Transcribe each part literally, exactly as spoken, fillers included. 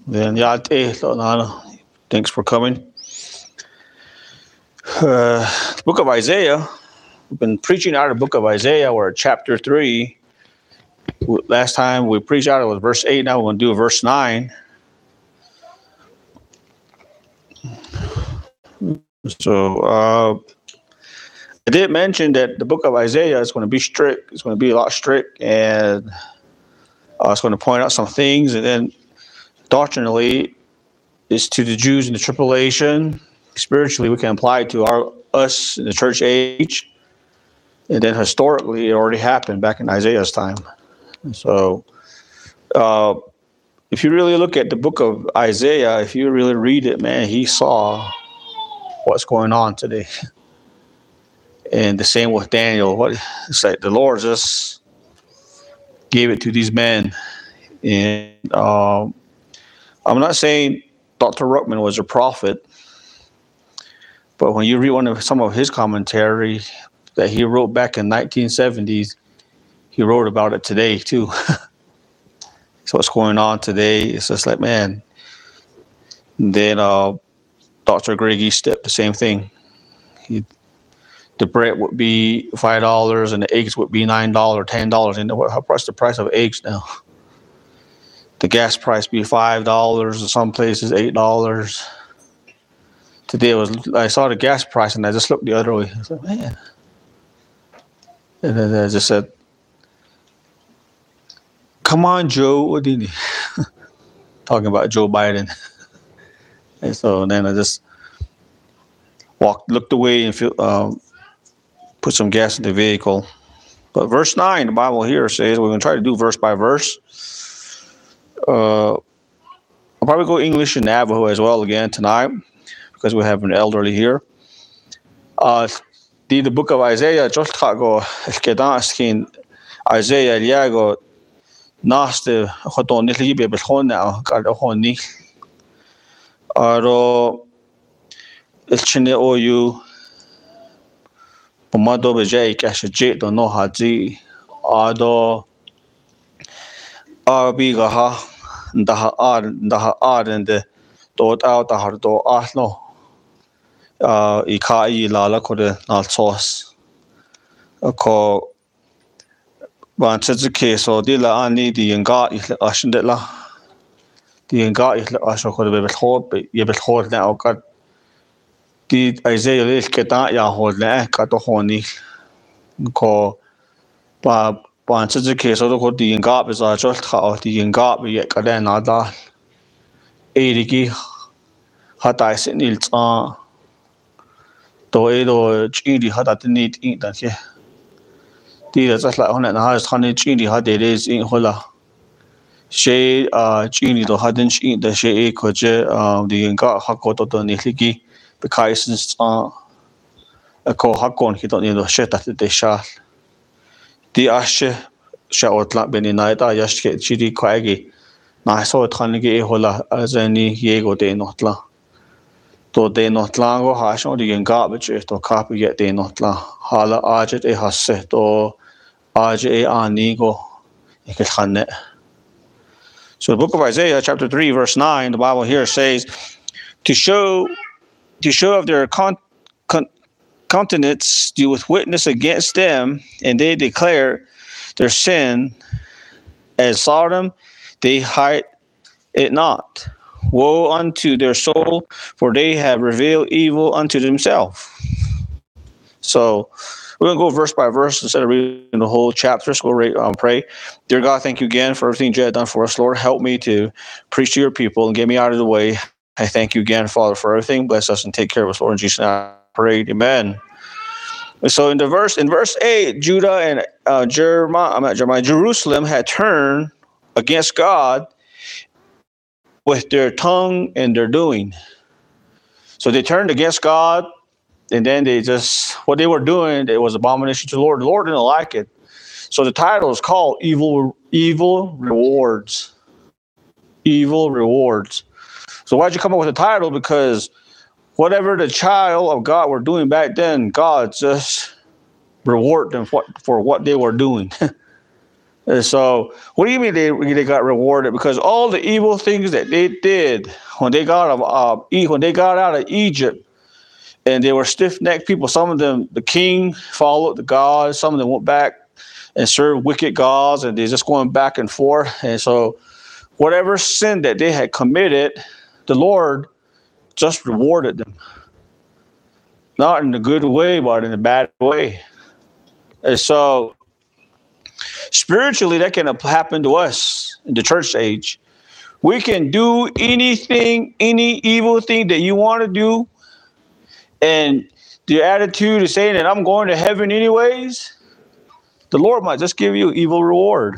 Then yeah, eh, Lana, thanks for coming. Uh, the book of Isaiah. We've been preaching out of the book of Isaiah. We're at chapter three. Last time we preached out it was verse eight. Now we're going to do verse nine. So uh, I did mention that the book of Isaiah is going to be strict. It's going to be a lot strict, and uh, it's going to point out some things. And then doctrinally, it's to the Jews in the tribulation. Spiritually, we can apply it to our us in the church age. And then historically, it already happened back in Isaiah's time. So uh, if you really look at the book of Isaiah, if you really read it, man, he saw what's going on today. And the same with Daniel. What it's like the Lord just gave it to these men. And um, I'm not saying Doctor Ruckman was a prophet, but when you read one of some of his commentary that he wrote back in nineteen seventies, he wrote about it today too. So what's going on today? It's just like, man. And then uh, Doctor Greg Eastep, the same thing. He, the bread would be five dollars and the eggs would be nine dollars, ten dollars. And what, what's the price of eggs now? The gas price be five dollars, in some places eight dollars. Today was I saw the gas price and I just looked the other way. I was like, man. And then I just said, come on, Joe. What do you need? Talking about Joe Biden. And so then I just walked, looked away and feel, um, put some gas in the vehicle. But verse nine, the Bible here says, we're going to try to do verse by verse. Uh, I'll probably go English and Navajo as well again tonight because we have an elderly here. Uh, the, the book of Isaiah, just go, Isaiah, Liago, Naste, Hoton, Nili, Bebel, now, Gardahoni, Aro, Elchine Oyu, Pomado Bejay, Cashajet, or no Haji, Ado, Arbigaha, Daha Ad, Daha Ad, and the Dot out the Hardo Ahlo, Ikai Lala, Kode, not sauce. A call. But it's a case of the la ani the engat is the ashen de la the engat is the ashen could be hold, but you be hold now got the Isaiah is get that ya hold there got the honey call but but it's a case of the the engat is a just how the engat we get got then other eighty hat I sit nils ah to edo chindi hat at need eat that yeah. Die dat is like on het huis gaan niet zien die had dit is in hola. She uh chini do hadden she de she e koje uh die ga hakko to to ni ligi because uh a ko hakkon hit on do she that de sha. Die ashe sha otla beni naita yashke chidi kwaegi. Na so thanige e hola azani yego de notla. To de notla go hasho die ga beche to copy get de notla. Hala ajet e hasse to so the book of Isaiah, chapter three, verse nine, the Bible here says, to show to show of their con, con, countenance, do with witness against them, and they declare their sin as Sodom, they hide it not. Woe unto their soul, for they have revealed evil unto themselves. So we're going to go verse by verse instead of reading the whole chapter. So we'll um, pray. Dear God, thank you again for everything you have done for us. Lord, help me to preach to your people and get me out of the way. I thank you again, Father, for everything. Bless us and take care of us, Lord. In Jesus' name I pray. Amen. And so in the verse, in verse eight, Judah and uh, Jeremiah, I'm not Jeremiah, Jerusalem had turned against God with their tongue and their doing. So they turned against God. And then they just, what they were doing, it was abomination to the Lord. The Lord didn't like it. So the title is called Evil Evil Rewards. Evil Rewards. So why'd you come up with the title? Because whatever the child of God were doing back then, God just rewarded them for, for what they were doing. And so, what do you mean they they got rewarded? Because all the evil things that they did when they got out of uh, when they got out of Egypt, and they were stiff-necked people. Some of them, the king followed the gods. Some of them went back and served wicked gods, and they're just going back and forth. And so, whatever sin that they had committed, the Lord just rewarded them. Not in a good way, but in a bad way. And so, spiritually, that can happen to us in the church age. We can do anything, any evil thing that you want to do, and the attitude is saying that I'm going to heaven anyways. The Lord might just give you an evil reward.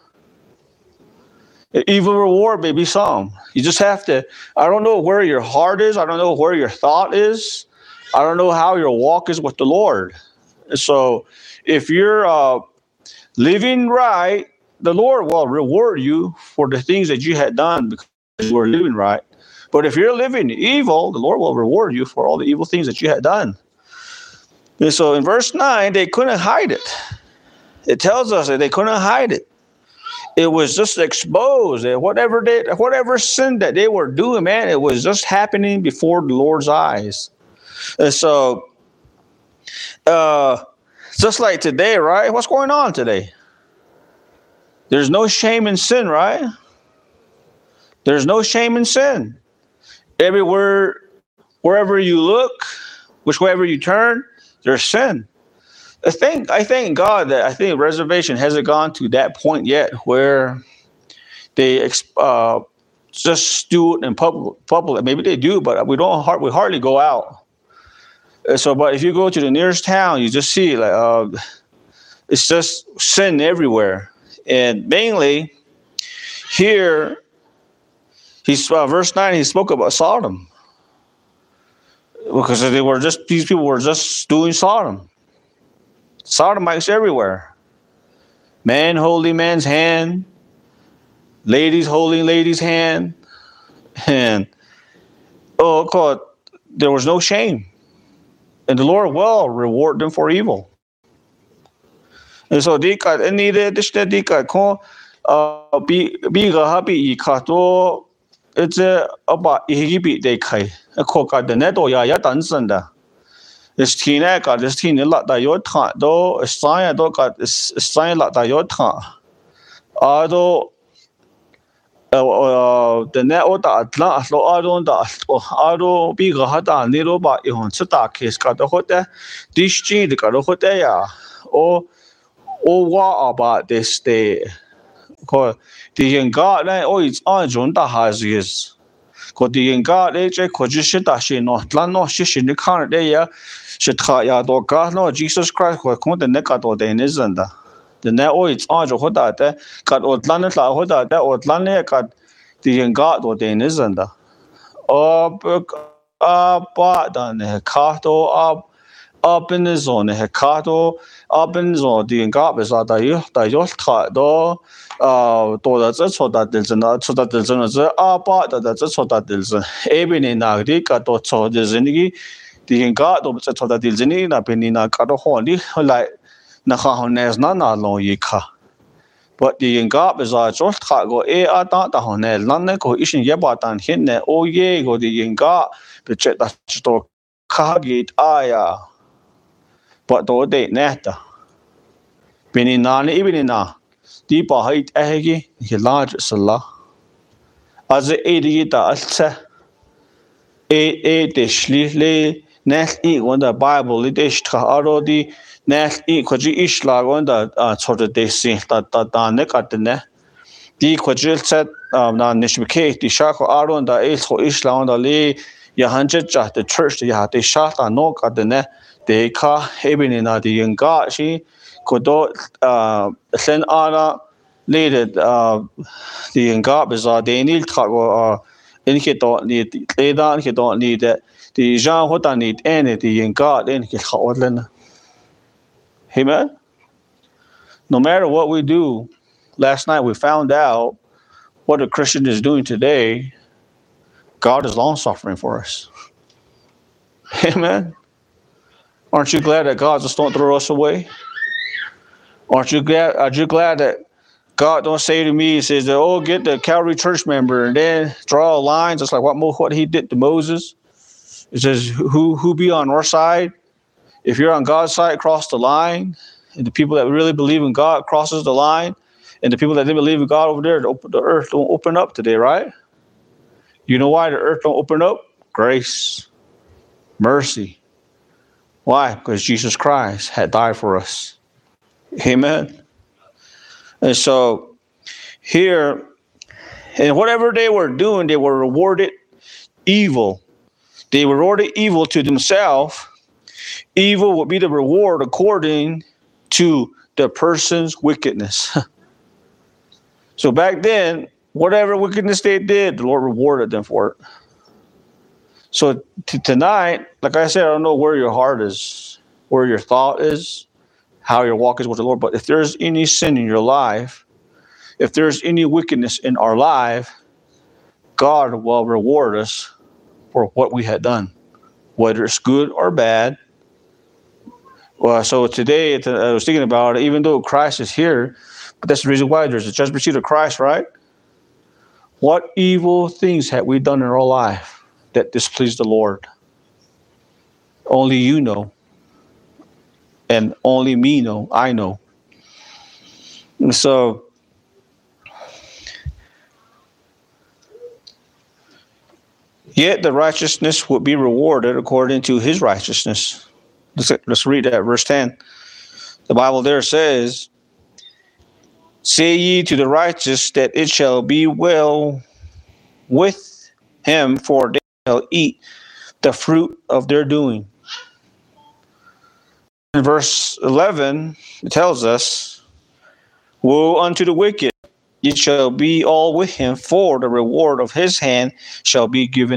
An evil reward may be some. You just have to, I don't know where your heart is. I don't know where your thought is. I don't know how your walk is with the Lord. So if you're uh, living right, the Lord will reward you for the things that you had done because you were living right. But if you're living evil, the Lord will reward you for all the evil things that you had done. And so in verse nine, they couldn't hide it. It tells us that they couldn't hide it. It was just exposed. That whatever they, whatever sin that they were doing, man, it was just happening before the Lord's eyes. And so, uh, just like today, right? What's going on today? There's no shame in sin, right? There's no shame in sin. Everywhere, wherever you look, whichever you turn, there's sin. I think I thank God that I think reservation hasn't gone to that point yet where they uh, just do it in public. Public, maybe they do, but we don't. We hardly go out. So, but if you go to the nearest town, you just see like uh, it's just sin everywhere, and mainly here. He's uh, verse nine. He spoke about Sodom because they were just these people were just doing Sodom. Sodomites everywhere. Man holding man's hand, ladies holding ladies' hand, and oh God, there was no shame, and the Lord will reward them for evil. And so they got any this that they got called uh be be happy kato. It's about Egypt they kai. A cock at the net or ya dancing da. This tina got this teen a lot that your time, though a sign I don't got a sign lot that your time. Although the net or that last, so I don't that or I don't be a hat and little but you want to talk case got the hotel. This gene got a hotel or or what about this day? Because the young God, oh, it's on John that has is. Because the young God, they just could just sit that she not land no she in the car there. She try ya do God no Jesus Christ because come the neck out of the isn't that. The net oh it's on John that that got out land that out that that out land there got the young God or the isn't that. Oh, but then car to up. Up in the zone, the Hekato, up in the zone, the Engabes are the youth, the youth cut, though, uh, that's so that there's not so that there's another part that's so that there's a even in Agrica, so there's any the Engado, so that there's any Penina Catohoni, like Nahahones Nana Loyika. But the Engabes are just go a at the Honel, none go ishin Yabatan, Hinne, oh ye, go the Enga, the chet that store Kagit Aya. But though they neta, Beninani Ibinina, deeper height Egi, he large Salah. As the Edita Alta, eight eight dishly, net eat when the Bible, it is already net eat, could you ish lag on the sort of they see that the neck at the net. The quadril set, um, Nishmake, the Shako Aron, the Ace for Ishla on the Lee, Yahanjet, the church, the Yahate shot and knock at the net. They ca even in the young God, she could uh send Anna needed uh the young God bizarre they need or in he don't need they don't he don't need that the Jean what I need any the young God then he hotland. Amen. No matter what we do, last night we found out what a Christian is doing today. God is long suffering for us. Amen. Aren't you glad that God just don't throw us away? Aren't you glad? Are you glad that God don't say to me, he says, oh, get the Calvary Church member and then draw lines. It's like what, what he did to Moses. It says, who, who be on our side? If you're on God's side, cross the line. And the people that really believe in God crosses the line. And the people that didn't believe in God over there, the, the earth don't open up today, right? You know why the earth don't open up? Grace. Mercy. Why? Because Jesus Christ had died for us. Amen. And so here, and whatever they were doing, they were rewarded evil. They rewarded evil to themselves. Evil would be the reward according to the person's wickedness. So back then, whatever wickedness they did, the Lord rewarded them for it. So t- tonight, like I said, I don't know where your heart is, where your thought is, how your walk is with the Lord. But if there's any sin in your life, if there's any wickedness in our life, God will reward us for what we had done, whether it's good or bad. Well, so today, I was thinking about it, even though Christ is here, but that's the reason why there's a judgment seat of Christ, right? What evil things have we done in our life that displeased the Lord? Only you know. And only me know. I know. And so, yet the righteousness would be rewarded according to his righteousness. Let's, let's read that, verse ten. The Bible there says, say ye to the righteous that it shall be well with him, for they shall eat the fruit of their doing. In verse eleven, it tells us, woe unto the wicked, it shall be all with him, for the reward of his hand shall be given.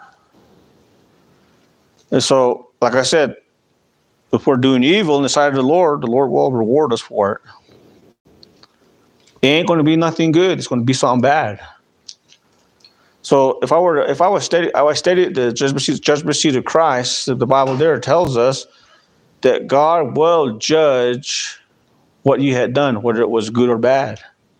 And so, like I said, if we're doing evil in the sight of the Lord, the Lord will reward us for it. It ain't going to be nothing good. It's going to be something bad. So if I were to, if I was study, I was studied the judgment seat, judgment seat of Christ, the Bible there tells us that God will judge what you had done, whether it was good or bad.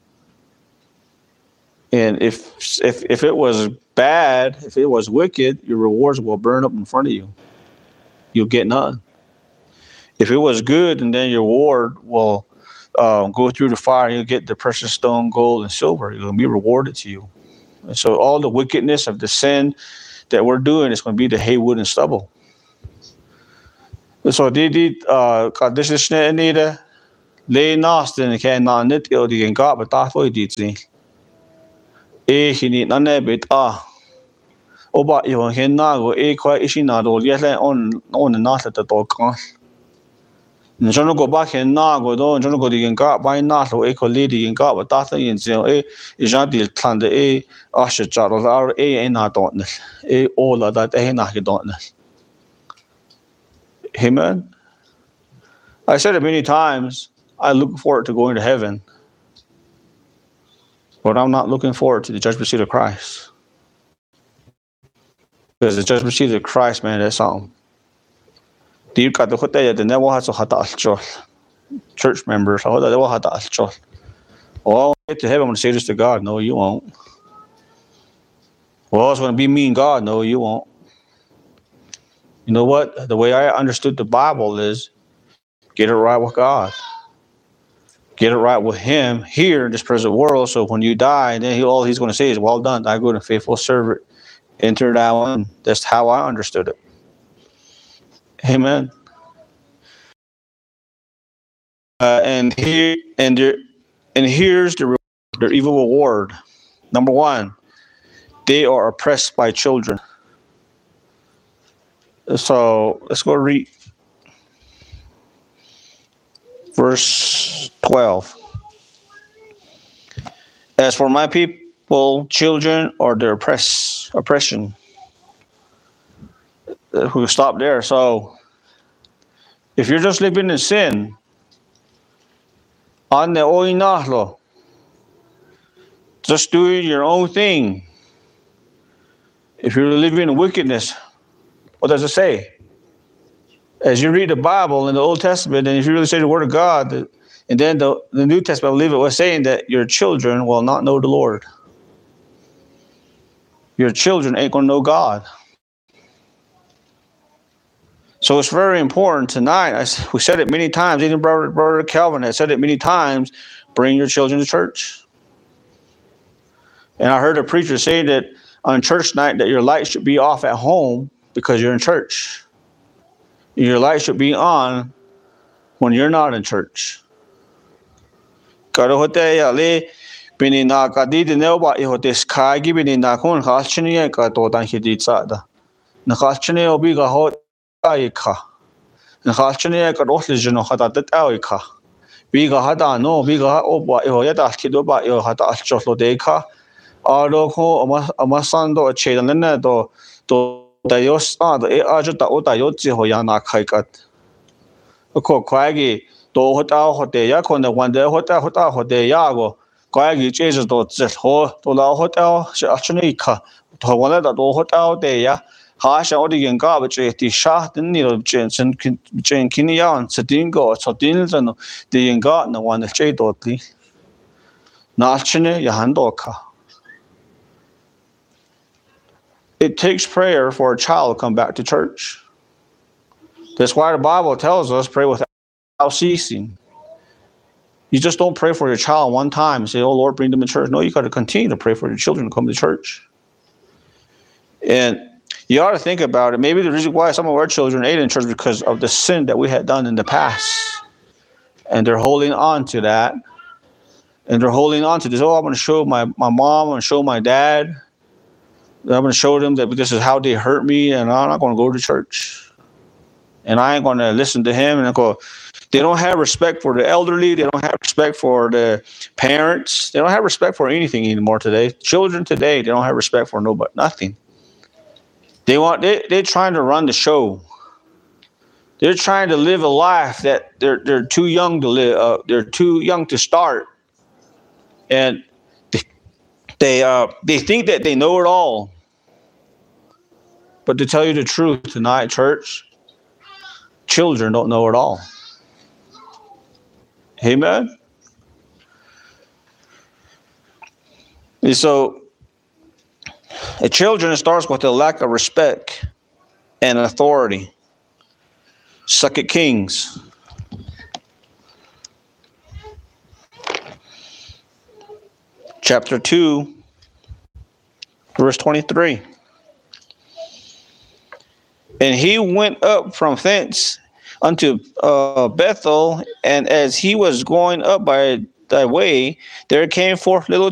And if if if it was bad, if it was wicked, your rewards will burn up in front of you. You'll get none. If it was good, and then your reward will um, go through the fire, you'll get the precious stone, gold, and silver. It'll be rewarded to you. And so all the wickedness of the sin that we're doing is going to be the hay, wood, and stubble. So they did kadishne anita lay nastin can not knit il the got but that way did see. Eh he need none bit ah. Oba you can nago eh quite ishi nado yet on on the not at the dog. And John go back and nago do John go the got by not or eco lady and got but that in so eh is not the plan the eh asher charles are eh not don't eh all of that eh not don't. Amen. I said it many times, I look forward to going to heaven. But I'm not looking forward to the judgment seat of Christ. Because the judgment seat of Christ, man, that's something. Church members, well, get to heaven, I'm going to say this to God. No, you won't. Well, it's going to be me and God. No, you won't. You know what? The way I understood the Bible is get it right with God. Get it right with him here in this present world. So when you die, then he, all he's going to say is, well done, thy good and faithful servant. Enter that one. That's how I understood it. Amen. Uh, and here and there, and here's the their evil reward. Number one, they are oppressed by children. So let's go read verse twelve. As for my people, children are their oppress, oppression. We'll stop there. So if you're just living in sin, on the oinahlo, just doing your own thing. If you're living in wickedness, what does it say? As you read the Bible in the Old Testament, and if you really say the Word of God, And then the, the New Testament, I believe it was saying that your children will not know the Lord. Your children ain't going to know God. So it's very important tonight. I, we said it many times. Even Brother, Brother Calvin has said it many times. Bring your children to church. And I heard a preacher say that on church night that your light should be off at home because you're in church. Your light should be on when you're not in church. Bini na kadi di neoba ihotes kagi bini na kun khachniye ka to tan hidi tsada. Na khachniye obi ga hot aika. Na khachniye ka rosle jino khata tet aika. Bi ga hada no bi ga oba iho ya ta kido ba iho hata choslo deka. Aro ko ama amasando chedan na do to dayos ad e ajta ota yotsi ho ya na khaikat. Ko kwagi to hota hote ya ko na wande hota hota hote ya go. Kwagi Jesus to zet ho to la hotel she achni ka to wala da do hotel de ya ha sha odi gen ga ba che ti sha din ni lo chen chen chen kin ya an sedin go so din zan de yen ga na wan che do ti na chne ya han do ka. It takes prayer for a child to come back to church. That's why the Bible tells us pray without ceasing. You just don't pray for your child one time and say, oh, Lord, bring them to church. No, you got to continue to pray for your children to come to church. And you ought to think about it. Maybe the reason why some of our children ain't in church because of the sin that we had done in the past. And they're holding on to that. And they're holding on to this. Oh, I'm going to show my, my mom. I'm going to show my dad. I'm going to show them that this is how they hurt me. And I'm not going to go to church. And I ain't going to listen to him. And I go... They don't have respect for the elderly. They don't have respect for the parents. They don't have respect for anything anymore today. Children today, they don't have respect for nobody, nothing. They want they they're trying to run the show. They're trying to live a life that they're they're too young to live. Uh, they're too young to start, and they they uh they think that they know it all. But to tell you the truth tonight, church, children don't know it all. Amen. And so, a children starts with a lack of respect and authority. Second Kings. Chapter two, verse twenty-three. And he went up from thence unto uh, Bethel, and as he was going up by the way, there came forth little